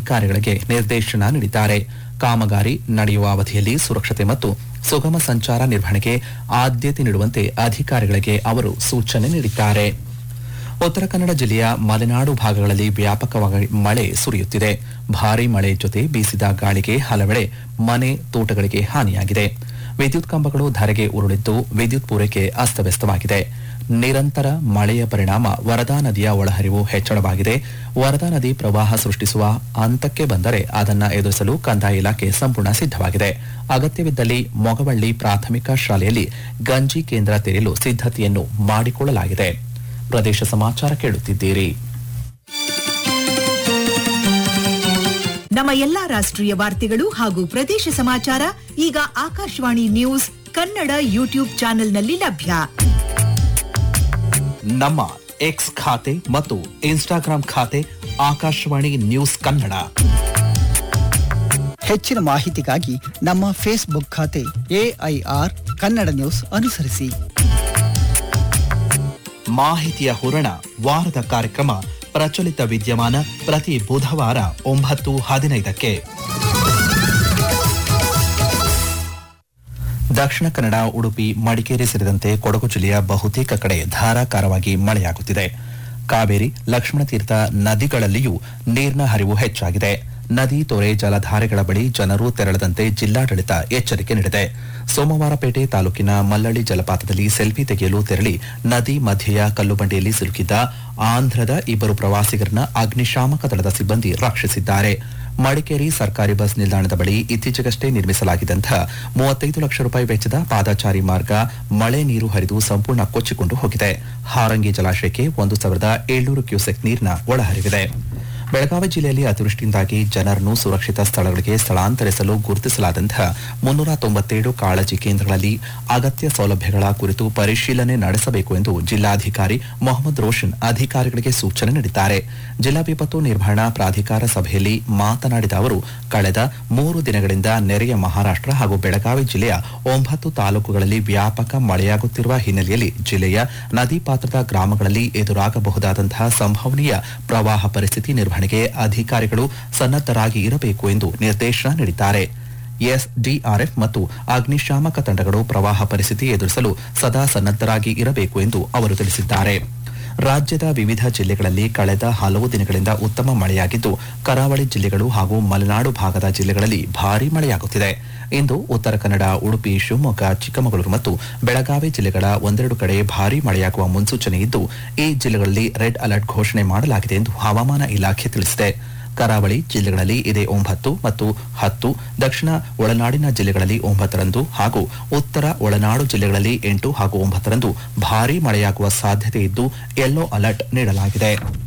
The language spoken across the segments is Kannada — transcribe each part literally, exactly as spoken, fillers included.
ಅಧಿಕಾರಿಗಳಿಗೆ ನಿರ್ದೇಶನ ನೀಡಿದ್ದಾರೆ. ಕಾಮಗಾರಿ ನಡೆಯುವ ಅವಧಿಯಲ್ಲಿ ಸುರಕ್ಷತೆ ಮತ್ತು ಸುಗಮ ಸಂಚಾರ ನಿರ್ವಹಣೆಗೆ ಆದ್ಯತೆ ನೀಡುವಂತೆ ಅಧಿಕಾರಿಗಳಿಗೆ ಅವರು ಸೂಚನೆ ನೀಡಿದ್ದಾರೆ. ಉತ್ತರ ಕನ್ನಡ ಜಿಲ್ಲೆಯ ಮಲೆನಾಡು ಭಾಗಗಳಲ್ಲಿ ವ್ಯಾಪಕವಾಗಿ ಮಳೆ ಸುರಿಯುತ್ತಿದೆ. ಭಾರೀ ಮಳೆ ಜೊತೆ ಬೀಸಿದ ಗಾಳಿಗೆ ಹಲವೆಡೆ ಮನೆ ತೋಟಗಳಿಗೆ ಹಾನಿಯಾಗಿದೆ. ವಿದ್ಯುತ್ ಕಂಬಗಳು ಧರೆಗೆ ಉರುಳಿದ್ದು ವಿದ್ಯುತ್ ಪೂರೈಕೆ ಅಸ್ತವ್ಯಸ್ತವಾಗಿದೆ. ನಿರಂತರ ಮಳೆಯ ಪರಿಣಾಮ ವರದಾ ನದಿಯ ಒಳಹರಿವು ಹೆಚ್ಚಳವಾಗಿದೆ. ವರದಾ ನದಿ ಪ್ರವಾಹ ಸೃಷ್ಟಿಸುವ ಹಂತಕ್ಕೆ ಬಂದರೆ ಅದನ್ನು ಎದುರಿಸಲು ಕಂದಾಯ ಇಲಾಖೆ ಸಂಪೂರ್ಣ ಸಿದ್ದವಾಗಿದೆ. ಅಗತ್ಯವಿದ್ದಲ್ಲಿ ಮೊಗವಳ್ಳಿ ಪ್ರಾಥಮಿಕ ಶಾಲೆಯಲ್ಲಿ ಗಂಜಿ ಕೇಂದ್ರ ತೆರೆಯಲು ಸಿದ್ದತೆಯನ್ನು ಮಾಡಿಕೊಳ್ಳಲಾಗಿದೆ. ಪ್ರದೇಶ ಸಮಾಚಾರ ಕೇಳುತ್ತಿದ್ದೀರಿ. ನಮ್ಮ ಎಲ್ಲಾ ರಾಷ್ಟ್ರೀಯ ವಾರ್ತೆಗಳು ಹಾಗೂ ಪ್ರದೇಶ ಸಮಾಚಾರ ಈಗ ಆಕಾಶವಾಣಿ ನ್ಯೂಸ್ ಕನ್ನಡ ಯೂಟ್ಯೂಬ್ ಚಾನೆಲ್ನಲ್ಲಿ ಲಭ್ಯ. ನಮ್ಮ ಎಕ್ಸ್ ಖಾತೆ ಮತ್ತು ಇನ್ಸ್ಟಾಗ್ರಾಂ ಖಾತೆ ಆಕಾಶವಾಣಿ ನ್ಯೂಸ್ ಕನ್ನಡ. ಹೆಚ್ಚಿನ ಮಾಹಿತಿಗಾಗಿ ನಮ್ಮ ಫೇಸ್ಬುಕ್ ಖಾತೆ ಎಐಆರ್ ಕನ್ನಡ ನ್ಯೂಸ್ ಅನುಸರಿಸಿ. ಮಾಹಿತಿಯ ಹೂರಣ ವಾರದ ಕಾರ್ಯಕ್ರಮ ಪ್ರಚಲಿತ ವಿದ್ಯಮಾನ ಪ್ರತಿ ಬುಧವಾರ ಒಂಬತ್ತು ಹದಿನೈದಕ್ಕೆ. ದಕ್ಷಿಣ ಕನ್ನಡ, ಉಡುಪಿ, ಮಡಿಕೇರಿ ಸೇರಿದಂತೆ ಕೊಡಗು ಜಿಲ್ಲೆಯ ಬಹುತೇಕ ಕಡೆ ಧಾರಾಕಾರವಾಗಿ ಮಳೆಯಾಗುತ್ತಿದೆ. ಕಾವೇರಿ, ಲಕ್ಷ್ಮಣತೀರ್ಥ ನದಿಗಳಲ್ಲಿಯೂ ನೀರಿನ ಹರಿವು ಹೆಚ್ಚಾಗಿದೆ. ನದಿ ತೊರೆ ಜಲಧಾರೆಗಳ ಬಳಿ ಜನರು ತೆರಳದಂತೆ ಜಿಲ್ಲಾಡಳಿತ ಎಚ್ಚರಿಕೆ ನೀಡಿದೆ. ಸೋಮವಾರಪೇಟೆ ತಾಲೂಕಿನ ಮಲ್ಲಳ್ಳಿ ಜಲಪಾತದಲ್ಲಿ ಸೆಲ್ಫಿ ತೆಗೆಯಲು ತೆರಳಿ ನದಿ ಮಧ್ಯೆಯ ಕಲ್ಲುಬಂಡೆಯಲ್ಲಿ ಸಿಲುಕಿದ್ದ ಆಂಧ್ರದ ಇಬ್ಬರು ಪ್ರವಾಸಿಗರನ್ನ ಅಗ್ನಿಶಾಮಕ ದಳದ ಸಿಬ್ಬಂದಿ ರಕ್ಷಿಸಿದ್ದಾರೆ. ಮಡಿಕೇರಿ ಸರ್ಕಾರಿ ಬಸ್ ನಿಲ್ದಾಣದ ಬಳಿ ಇತ್ತೀಚೆಗಷ್ಟೇ ನಿರ್ಮಿಸಲಾಗಿದ್ದಂತಹ ಮೂವತ್ತೈದು ಲಕ್ಷ ರೂಪಾಯಿ ವೆಚ್ಚದ ಪಾದಚಾರಿ ಮಾರ್ಗ ಮಳೆ ನೀರು ಹರಿದು ಸಂಪೂರ್ಣ ಕೊಚ್ಚಿಕೊಂಡು ಹೋಗಿದೆ. ಹಾರಂಗಿ ಜಲಾಶಯಕ್ಕೆ ಒಂದು ಸಾವಿರದ ಏಳ್ನೂರು ಕ್ಯೂಸೆಕ್ ನೀರಿನ ಒಳಹರಿವಿದೆ. ಬೆಳಗಾವಿ ಜಿಲ್ಲೆಯಲ್ಲಿ ಅತಿವೃಷ್ಟಿಯಿಂದಾಗಿ ಜನರನ್ನು ಸುರಕ್ಷಿತ ಸ್ಥಳಗಳಿಗೆ ಸ್ಥಳಾಂತರಿಸಲು ಗುರುತಿಸಲಾದಂತಹ ಮುನ್ನೂರ ತೊಂಬತ್ತೇಳು ಕಾಳಜಿ ಕೇಂದ್ರಗಳಲ್ಲಿ ಅಗತ್ಯ ಸೌಲಭ್ಯಗಳ ಕುರಿತು ಪರಿಶೀಲನೆ ನಡೆಸಬೇಕು ಎಂದು ಜಿಲ್ಲಾಧಿಕಾರಿ ಮೊಹಮ್ಮದ್ ರೋಷನ್ ಅಧಿಕಾರಿಗಳಿಗೆ ಸೂಚನೆ ನೀಡಿದ್ದಾರೆ. ಜಿಲ್ಲಾ ವಿಪತ್ತು ನಿರ್ವಹಣಾ ಪ್ರಾಧಿಕಾರ ಸಭೆಯಲ್ಲಿ ಮಾತನಾಡಿದ ಅವರು, ಕಳೆದ ಮೂರು ದಿನಗಳಿಂದ ನೆರೆಯ ಮಹಾರಾಷ್ಟ್ರ ಹಾಗೂ ಬೆಳಗಾವಿ ಜಿಲ್ಲೆಯ ಒಂಬತ್ತು ತಾಲೂಕುಗಳಲ್ಲಿ ವ್ಯಾಪಕ ಮಳೆಯಾಗುತ್ತಿರುವ ಹಿನ್ನೆಲೆಯಲ್ಲಿ ಜಿಲ್ಲೆಯ ನದಿ ಪಾತ್ರದ ಗ್ರಾಮಗಳಲ್ಲಿ ಎದುರಾಗಬಹುದಾದಂತಹ ಸಂಭವನೀಯ ಪ್ರವಾಹ ಪರಿಸ್ಥಿತಿ ನಿರ್ವಹಣೆ ಅಧಿಕಾರಿಗಳು ಸನ್ನದ್ದರಾಗಿ ಇರಬೇಕು ಎಂದು ನಿರ್ದೇಶನ ನೀಡಿದ್ದಾರೆ. ಎಸ್ಡಿಆರ್ಎಫ್ ಮತ್ತು ಅಗ್ನಿಶಾಮಕ ತಂಡಗಳು ಪ್ರವಾಹ ಪರಿಸ್ಥಿತಿ ಎದುರಿಸಲು ಸದಾ ಸನ್ನದ್ದರಾಗಿ ಇರಬೇಕು ಎಂದು ಅವರು ತಿಳಿಸಿದ್ದಾರೆ. ರಾಜ್ಯದ ವಿವಿಧ ಜಿಲ್ಲೆಗಳಲ್ಲಿ ಕಳೆದ ಹಲವು ದಿನಗಳಿಂದ ಉತ್ತಮ ಮಳೆಯಾಗಿದ್ದು, ಕರಾವಳಿ ಜಿಲ್ಲೆಗಳು ಹಾಗೂ ಮಲೆನಾಡು ಭಾಗದ ಜಿಲ್ಲೆಗಳಲ್ಲಿ ಭಾರೀ ಮಳೆಯಾಗುತ್ತಿದೆ. ಇಂದು ಉತ್ತರ ಕನ್ನಡ, ಉಡುಪಿ, ಶಿವಮೊಗ್ಗ, ಚಿಕ್ಕಮಗಳೂರು ಮತ್ತು ಬೆಳಗಾವಿ ಜಿಲ್ಲೆಗಳ ಒಂದೆರಡು ಕಡೆ ಭಾರೀ ಮಳೆಯಾಗುವ ಮುನ್ಸೂಚನೆ ಇದ್ದು, ಈ ಜಿಲ್ಲೆಗಳಲ್ಲಿ ರೆಡ್ ಅಲರ್ಟ್ ಘೋಷಣೆ ಮಾಡಲಾಗಿದೆ ಎಂದು ಹವಾಮಾನ ಇಲಾಖೆ ತಿಳಿಸಿದೆ. ಕರಾವಳಿ ಜಿಲ್ಲೆಗಳಲ್ಲಿ ಇದೇ ಒಂಬತ್ತು ಮತ್ತು ಹತ್ತು, ದಕ್ಷಿಣ ಒಳನಾಡಿನ ಜಿಲ್ಲೆಗಳಲ್ಲಿ ಒಂಬತ್ತರಂದು ಹಾಗೂ ಉತ್ತರ ಒಳನಾಡು ಜಿಲ್ಲೆಗಳಲ್ಲಿ ಎಂಟು ಹಾಗೂ ಒಂಬತ್ತರಂದು ಭಾರೀ ಮಳೆಯಾಗುವ ಸಾಧ್ಯತೆ ಇದ್ದು ಯೆಲ್ಲೋ ಅಲರ್ಟ್ ನೀಡಲಾಗಿದೆ.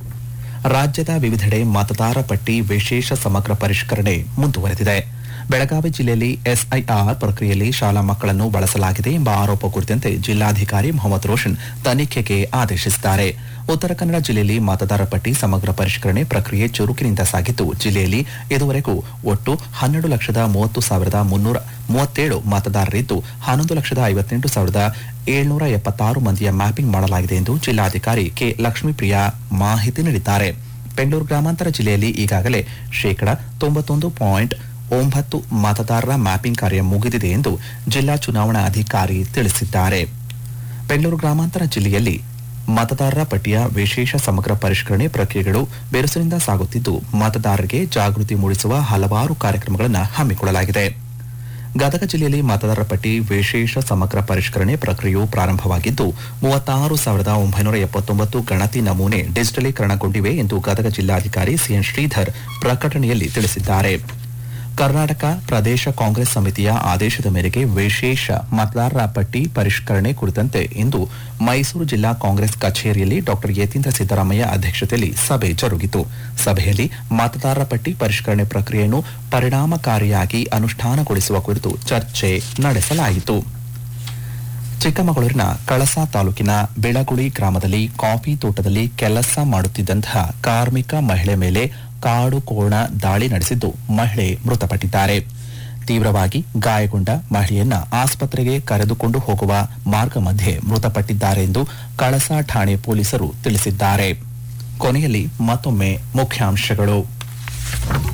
ರಾಜ್ಯದ ವಿವಿಧೆಡೆ ಮತದಾರ ಪಟ್ಟಿ ವಿಶೇಷ ಸಮಗ್ರ ಪರಿಷ್ಕರಣೆ ಮುಂದುವರೆದಿದೆ. ಬೆಳಗಾವಿ ಜಿಲ್ಲೆಯಲ್ಲಿ ಎಸ್ಐಆರ್ ಪ್ರಕ್ರಿಯೆಯಲ್ಲಿ ಶಾಲಾ ಮಕ್ಕಳನ್ನು ಬಳಸಲಾಗಿದೆ ಎಂಬ ಆರೋಪ ಕುರಿತಂತೆ ಜಿಲ್ಲಾಧಿಕಾರಿ ಮೊಹಮ್ಮದ್ ರೋಷನ್ ತನಿಖೆಗೆ ಆದೇಶಿಸಿದ್ದಾರೆ. ಉತ್ತರ ಕನ್ನಡ ಜಿಲ್ಲೆಯಲ್ಲಿ ಮತದಾರ ಪಟ್ಟಿ ಸಮಗ್ರ ಪರಿಷ್ಕರಣೆ ಪ್ರಕ್ರಿಯೆ ಚುರುಕಿನಿಂದ ಸಾಗಿದ್ದು, ಜಿಲ್ಲೆಯಲ್ಲಿ ಇದುವರೆಗೂ ಒಟ್ಟು ಹನ್ನೆರಡು ಲಕ್ಷದ ಮೂವತ್ತು ಸಾವಿರದ ಮುನ್ನೂರ ಮೂವತ್ತೇಳು ಮತದಾರರಿದ್ದು, ಹನ್ನೊಂದು ಲಕ್ಷದ ಐವತ್ತೆಂಟು ಸಾವಿರದ ಏಳ್ನೂರ ಎಪ್ಪತ್ತಾರು ಮಂದಿಯ ಮ್ಯಾಪಿಂಗ್ ಮಾಡಲಾಗಿದೆ ಎಂದು ಜಿಲ್ಲಾಧಿಕಾರಿ ಕೆ ಲಕ್ಷ್ಮೀಪ್ರಿಯಾ ಮಾಹಿತಿ ನೀಡಿದ್ದಾರೆ. ಬೆಂಗಳೂರು ಗ್ರಾಮಾಂತರ ಜಿಲ್ಲೆಯಲ್ಲಿ ಈಗಾಗಲೇ ಶೇಕಡಾ ತೊಂಬತ್ತೊಂದು ಪಾಯಿಂಟ್ ಒಂಬತ್ತು ಮತದಾರರ ಮ್ಯಾಪಿಂಗ್ ಕಾರ್ಯ ಮುಗಿದಿದೆ ಎಂದು ಜಿಲ್ಲಾ ಚುನಾವಣಾ ಅಧಿಕಾರಿ ತಿಳಿಸಿದ್ದಾರೆ. ಬೆಂಗಳೂರು ಗ್ರಾಮಾಂತರ ಜಿಲ್ಲೆಯಲ್ಲಿ ಮತದಾರರ ಪಟ್ಟಿಯ ವಿಶೇಷ ಸಮಗ್ರ ಪರಿಷ್ಕರಣೆ ಪ್ರಕ್ರಿಯೆಗಳು ಬಿರುಸಿನಿಂದ ಸಾಗುತ್ತಿದ್ದು, ಮತದಾರರಿಗೆ ಜಾಗೃತಿ ಮೂಡಿಸುವ ಹಲವಾರು ಕಾರ್ಯಕ್ರಮಗಳನ್ನು ಹಮ್ಮಿಕೊಳ್ಳಲಾಗಿದೆ. ಗದಗ ಜಿಲ್ಲೆಯಲ್ಲಿ ಮತದಾರರ ಪಟ್ಟಿ ವಿಶೇಷ ಸಮಗ್ರ ಪರಿಷ್ಕರಣೆ ಪ್ರಕ್ರಿಯೆಯು ಪ್ರಾರಂಭವಾಗಿದ್ದು, ಮೂವತ್ತಾರು ಸಾವಿರದ ಒಂಬೈನೂರ ಎಪ್ಪತ್ತೊಂಬತ್ತು ಗಣತಿ ನಮೂನೆ ಡಿಜಿಟಲೀಕರಣಗೊಂಡಿವೆ ಎಂದು ಗದಗ ಜಿಲ್ಲಾಧಿಕಾರಿ ಸಿಎನ್ ಶ್ರೀಧರ್ ಪ್ರಕಟಣೆಯಲ್ಲಿ ತಿಳಿಸಿದ್ದಾರೆ. ಕರ್ನಾಟಕ ಪ್ರದೇಶ ಕಾಂಗ್ರೆಸ್ ಸಮಿತಿಯ ಆದೇಶದ ಮೇರೆಗೆ ವಿಶೇಷ ಮತದಾರರ ಪಟ್ಟಿ ಪರಿಷ್ಕರಣೆ ಕುರಿತಂತೆ ಇಂದು ಮೈಸೂರು ಜಿಲ್ಲಾ ಕಾಂಗ್ರೆಸ್ ಕಚೇರಿಯಲ್ಲಿ ಡಾಕ್ಟರ್ ಯತೀಂದ್ರ ಸಿದ್ದರಾಮಯ್ಯ ಅಧ್ಯಕ್ಷತೆಯಲ್ಲಿ ಸಭೆ ಜರುಗಿತು. ಸಭೆಯಲ್ಲಿ ಮತದಾರರ ಪಟ್ಟಿ ಪರಿಷ್ಕರಣೆ ಪ್ರಕ್ರಿಯೆಯನ್ನು ಪರಿಣಾಮಕಾರಿಯಾಗಿ ಅನುಷ್ಠಾನಗೊಳಿಸುವ ಕುರಿತು ಚರ್ಚೆ ನಡೆಸಲಾಯಿತು. ಚಿಕ್ಕಮಗಳೂರಿನ ಕಳಸಾ ತಾಲೂಕಿನ ಬೆಳಗುಳಿ ಗ್ರಾಮದಲ್ಲಿ ಕಾಫಿ ತೋಟದಲ್ಲಿ ಕೆಲಸ ಮಾಡುತ್ತಿದ್ದಂತಹ ಕಾರ್ಮಿಕ ಮಹಿಳೆ ಮೇಲೆ ಕಾಡು ಕೋಣ ದಾಳಿ ನಡೆಸಿದ್ದು, ಮಹಿಳೆ ಮೃತಪಟ್ಟಿದ್ದಾರೆ. ತೀವ್ರವಾಗಿ ಗಾಯಗೊಂಡ ಮಹಿಳೆಯನ್ನ ಆಸ್ಪತ್ರೆಗೆ ಕರೆದುಕೊಂಡು ಹೋಗುವ ಮಾರ್ಗ ಮಧ್ಯೆ ಮೃತಪಟ್ಟಿದ್ದಾರೆ ಎಂದು ಕಳಸಾ ಠಾಣೆ ಪೊಲೀಸರು ತಿಳಿಸಿದ್ದಾರೆ. ಕೊನೆಯಲ್ಲಿ ಮತ್ತೊಮ್ಮೆ ಮುಖ್ಯಾಂಶಗಳು.